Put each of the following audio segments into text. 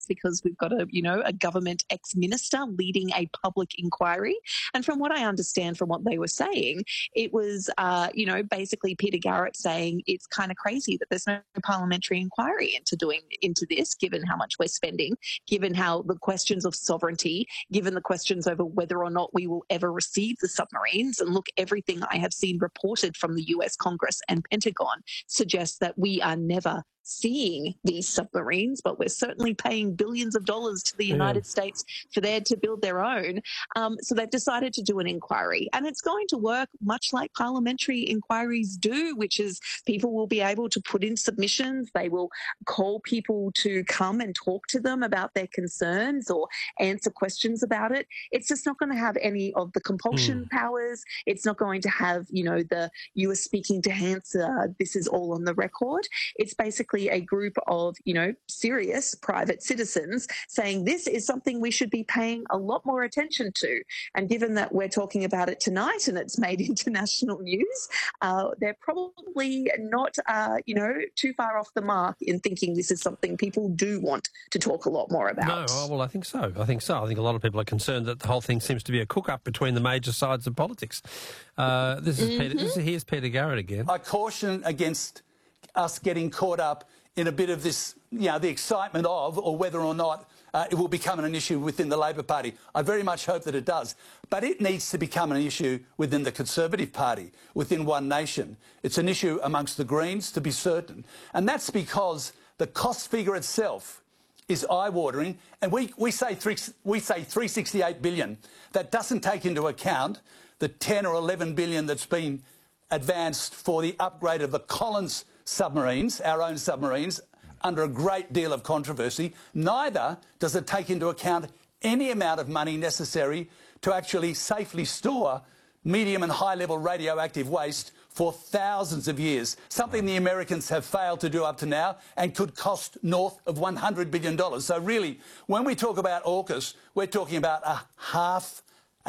because we've got a government ex-minister leading a public inquiry. And from what I understand from what they were saying, it was, basically Peter Garrett saying it's kind of crazy that there's no parliamentary inquiry into this, given how much we're spending, given how the questions of sovereignty, given the questions over whether or not we will ever receive the submarines. And look, everything I have seen reported from the US Congress and Pentagon suggests that we are never seeing these submarines, but we're certainly paying billions of dollars to the United States for there to build their own. So they've decided to do an inquiry, and it's going to work much like parliamentary inquiries do, which is people will be able to put in submissions. They will call people to come and talk to them about their concerns or answer questions about it. It's just not going to have any of the compulsion powers. It's not going to have, you are speaking to Hansa, this is all on the record. It's basically a group of, serious private citizens saying this is something we should be paying a lot more attention to. And given that we're talking about it tonight and it's made international news, they're probably not, too far off the mark in thinking this is something people do want to talk a lot more about. No, well, I think so. I think a lot of people are concerned that the whole thing seems to be a cook-up between the major sides of politics. Here's Peter Garrett again. I caution against us getting caught up in a bit of this, the excitement of, or whether or not it will become an issue within the Labor Party. I very much hope that it does. But it needs to become an issue within the Conservative Party, within One Nation. It's an issue amongst the Greens, to be certain. And that's because the cost figure itself is eye-watering. And we say 368 billion. That doesn't take into account the 10 or 11 billion that's been advanced for the upgrade of the Collins submarines, our own submarines, under a great deal of controversy. Neither does it take into account any amount of money necessary to actually safely store medium and high-level radioactive waste for thousands of years, something the Americans have failed to do up to now and could cost north of $100 billion. So really, when we talk about AUKUS, we're talking about $500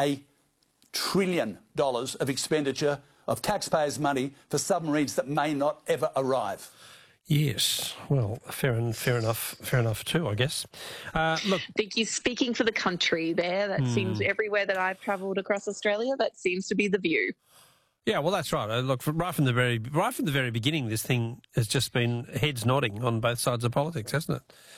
billion of expenditure of taxpayers' money for submarines that may not ever arrive. Yes, well, fair enough too, I guess. Look, I think you're speaking for the country there. That seems everywhere that I've travelled across Australia, that seems to be the view. Yeah, well, that's right. Look, right from the very beginning, this thing has just been heads nodding on both sides of politics, hasn't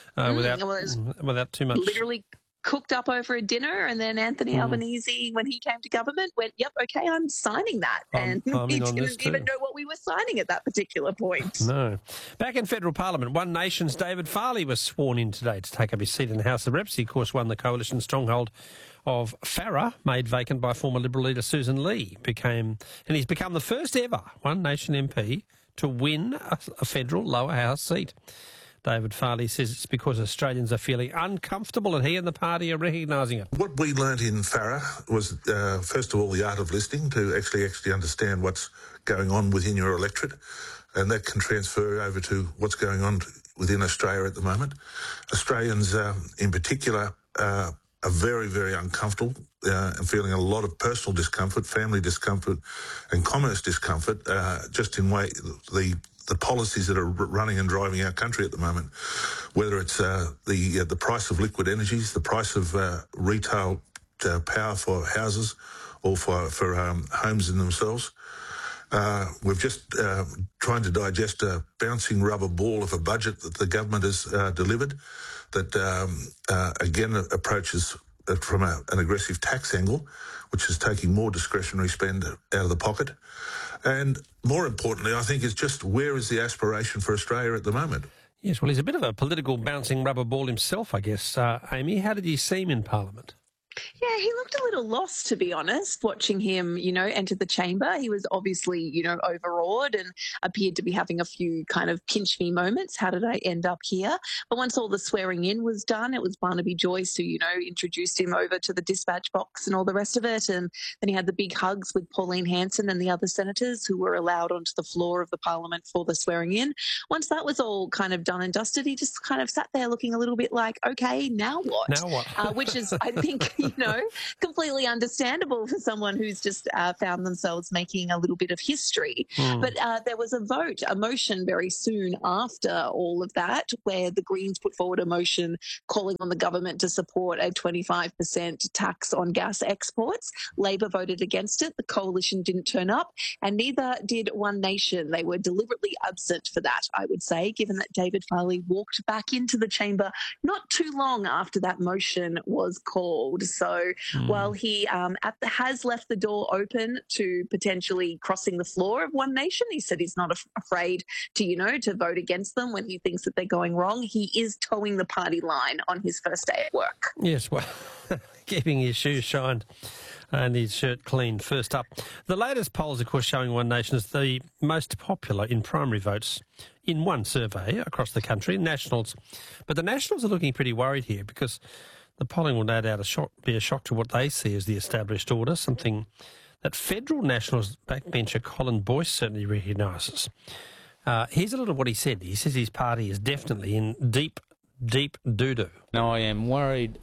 it? Without too much. Literally cooked up over a dinner, and then Anthony Albanese, when he came to government, went, yep, okay, I'm signing that. And he didn't even know what we were signing at that particular point. No. Back in federal parliament, One Nation's David Farley was sworn in today to take up his seat in the House of Reps. He, of course, won the coalition stronghold of Farrer, made vacant by former Liberal leader Susan Lee. He's become the first ever One Nation MP to win a federal lower house seat. David Farley says it's because Australians are feeling uncomfortable and he and the party are recognising it. What we learnt in Farrer was, first of all, the art of listening, to actually understand what's going on within your electorate, and that can transfer over to what's going on within Australia at the moment. Australians in particular are very, very uncomfortable and feeling a lot of personal discomfort, family discomfort and commerce discomfort, just in the policies that are running and driving our country at the moment, whether it's the price of liquid energies, the price of retail power for houses or for homes in themselves. We've just trying to digest a bouncing rubber ball of a budget that the government has delivered that, again, approaches from an aggressive tax angle, which is taking more discretionary spend out of the pocket. And more importantly, I think, is just where is the aspiration for Australia at the moment? Yes, well, he's a bit of a political bouncing rubber ball himself, I guess. Amy, how did he seem in Parliament? Yeah, he looked a little lost, to be honest, watching him, enter the chamber. He was obviously, overawed and appeared to be having a few kind of pinch me moments. How did I end up here? But once all the swearing in was done, it was Barnaby Joyce who, introduced him over to the dispatch box and all the rest of it. And then he had the big hugs with Pauline Hanson and the other senators who were allowed onto the floor of the Parliament for the swearing in. Once that was all kind of done and dusted, he just kind of sat there looking a little bit like, okay, now what? Now what? Which is, I think, completely understandable for someone who's just found themselves making a little bit of history. But there was a motion very soon after all of that, where the Greens put forward a motion calling on the government to support a 25% tax on gas exports. Labor voted against it. The coalition didn't turn up, and neither did One Nation. They were deliberately absent for that, I would say, given that David Farley walked back into the chamber not too long after that motion was called. So while he has left the door open to potentially crossing the floor of One Nation, he said he's not afraid to vote against them when he thinks that they're going wrong. He is towing the party line on his first day at work. Yes, well, keeping his shoes shined and his shirt clean. First up, the latest polls, of course, showing One Nation as the most popular in primary votes in one survey across the country, Nationals. But the Nationals are looking pretty worried here because the polling will no doubt be a shock to what they see as the established order, something that federal Nationals backbencher Colin Boyce certainly recognises. Here's a little of what he said. He says his party is definitely in deep doo-doo. Now, I am worried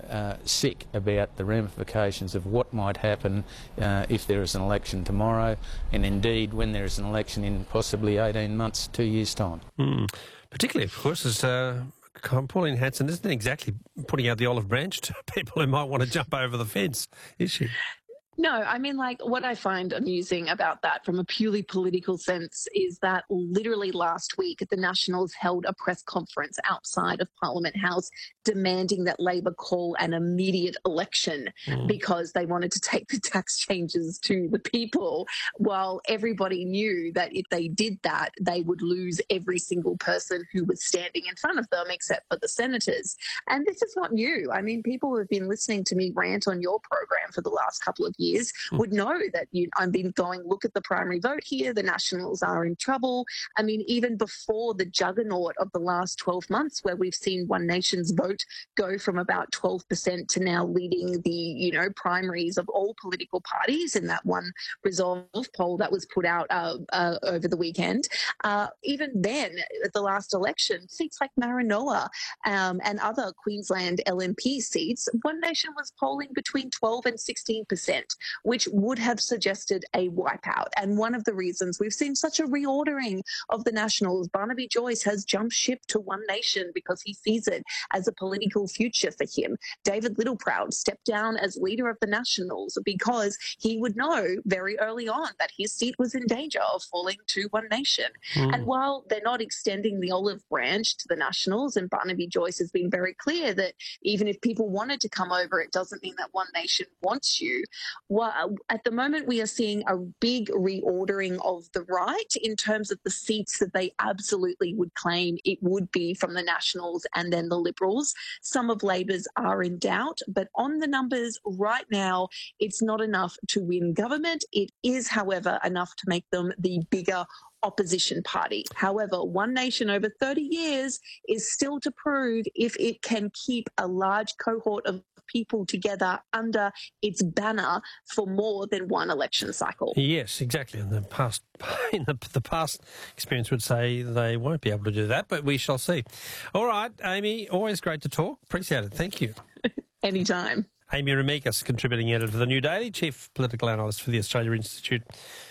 sick about the ramifications of what might happen if there is an election tomorrow, and indeed when there is an election in possibly 18 months, 2 years' time. Particularly, of course, as Pauline Hanson isn't exactly putting out the olive branch to people who might want to jump over the fence, is she? No, I mean, what I find amusing about that from a purely political sense is that literally last week the Nationals held a press conference outside of Parliament House demanding that Labor call an immediate election because they wanted to take the tax changes to the people, while everybody knew that if they did that, they would lose every single person who was standing in front of them except for the senators. And this is not new. I mean, people who have been listening to me rant on your program for the last couple of years would know that I've been going, look at the primary vote here, the Nationals are in trouble. I mean, even before the juggernaut of the last 12 months where we've seen One Nation's vote go from about 12% to now leading the, primaries of all political parties in that one Resolve poll that was put out over the weekend. Even then, at the last election, seats like Maranoa and other Queensland LNP seats, One Nation was polling between 12 and 16%. Which would have suggested a wipeout. And one of the reasons we've seen such a reordering of the Nationals, Barnaby Joyce has jumped ship to One Nation because he sees it as a political future for him. David Littleproud stepped down as leader of the Nationals because he would know very early on that his seat was in danger of falling to One Nation. And while they're not extending the olive branch to the Nationals, and Barnaby Joyce has been very clear that even if people wanted to come over, it doesn't mean that One Nation wants you. Well, at the moment, we are seeing a big reordering of the right in terms of the seats that they absolutely would claim it would be from the Nationals and then the Liberals. Some of Labor's are in doubt, but on the numbers right now, it's not enough to win government. It is, however, enough to make them the bigger opposition party. However, One Nation over 30 years is still to prove if it can keep a large cohort of people together under its banner for more than one election cycle. Yes, exactly. In the past experience would say they won't be able to do that, but we shall see. All right, Amy, always great to talk. Appreciate it. Thank you. Anytime. Amy Remekas, contributing editor to The New Daily, chief political analyst for the Australia Institute,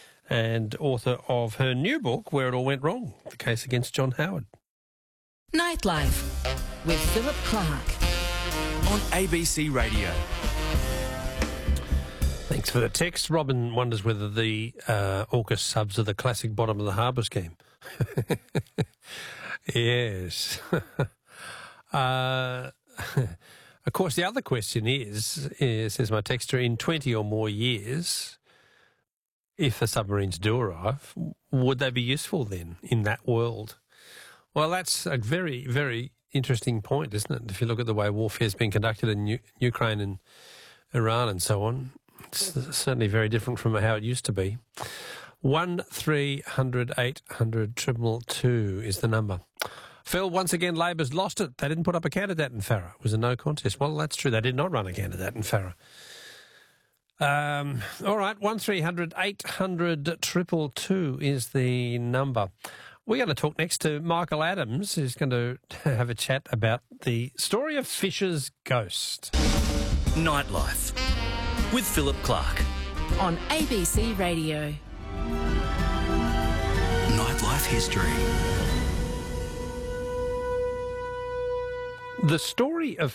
and author of her new book, Where It All Went Wrong, the case against John Howard. Nightlife with Philip Clark on ABC Radio. Thanks for the text. Robin wonders whether the AUKUS subs are the classic bottom of the harbour scheme. Yes. Of course, the other question is, says my texter, in 20 or more years, if the submarines do arrive, would they be useful then in that world? Well, that's a very, very interesting point, isn't it? If you look at the way warfare has been conducted in Ukraine and Iran and so on, it's certainly very different from how it used to be. 1300 800 222 is the number. Phil, once again, Labor's lost it. They didn't put up a candidate in Farrer. It was a no contest. Well, that's true. They did not run a candidate in Farrer. All right, 1300 800 222 is the number. We're going to talk next to Michael Adams, who's going to have a chat about the story of Fisher's ghost. Nightlife with Philip Clark. On ABC Radio. Nightlife history. The story of